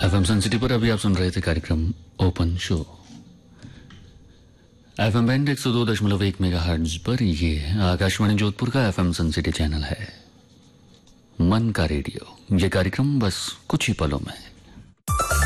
FM सन city पर अभी आप सुन रहे थे कार्यक्रम open show. FM band 102.1 megahertz पर ये आकाशवाणी जोधपुर का एफएम सन सिटी चैनल है। मन का रेडियो, ये कार्यक्रम बस कुछ ही पलों में